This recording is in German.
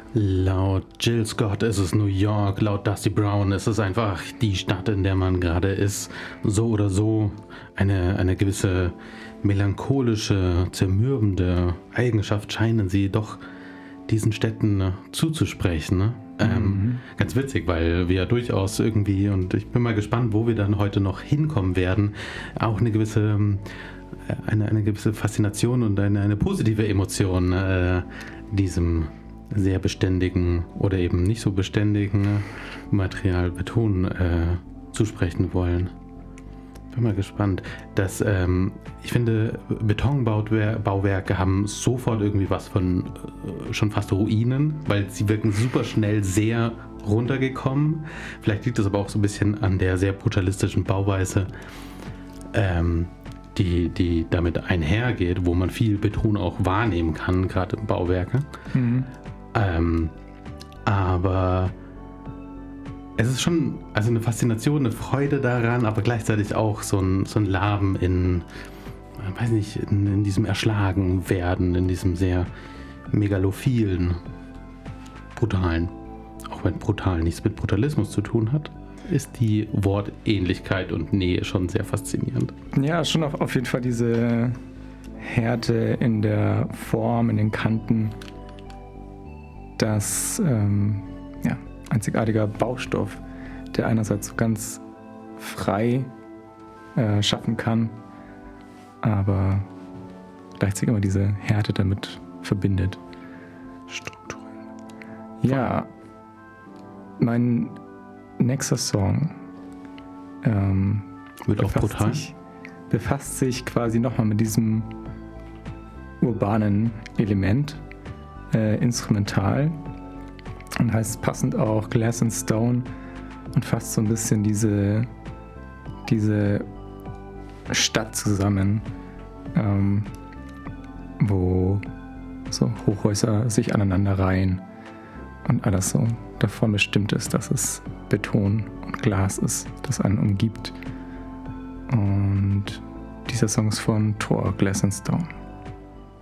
Laut Jill Scott ist es New York, laut Dusty Brown ist es einfach die Stadt, in der man gerade ist. So oder so eine gewisse melancholische, zermürbende Eigenschaft scheinen sie doch diesen Städten zuzusprechen. Ne? Ganz witzig, weil wir ja durchaus irgendwie, und ich bin mal gespannt, wo wir dann heute noch hinkommen werden, auch eine gewisse Faszination und eine positive Emotion diesem sehr beständigen oder eben nicht so beständigen Material Beton zusprechen wollen. Bin mal gespannt. Ich finde, Betonbauwerke haben sofort irgendwie was von schon fast Ruinen, weil sie wirken super schnell sehr runtergekommen. Vielleicht liegt das aber auch so ein bisschen an der sehr brutalistischen Bauweise, die damit einhergeht, wo man viel Beton auch wahrnehmen kann, gerade im Bauwerke. Aber es ist schon eine Faszination, eine Freude daran, aber gleichzeitig auch so ein Laben in diesem Erschlagenwerden, in diesem sehr megalophilen, brutalen, auch wenn brutal nichts mit Brutalismus zu tun hat, ist die Wortähnlichkeit und Nähe schon sehr faszinierend. Ja, schon auf jeden Fall diese Härte in der Form, in den Kanten. Das einzigartiger Baustoff, der einerseits so ganz frei schaffen kann, aber gleichzeitig immer diese Härte damit verbindet. Strukturell. Ja, mein nächster Song wird auch brutal. Befasst sich quasi nochmal mit diesem urbanen Element, instrumental, und heißt passend auch Glass and Stone und fasst so ein bisschen diese Stadt zusammen, wo so Hochhäuser sich aneinander reihen und alles so davon bestimmt ist, dass es Beton und Glas ist, das einen umgibt. Und dieser Song ist von Thor, Glass and Stone.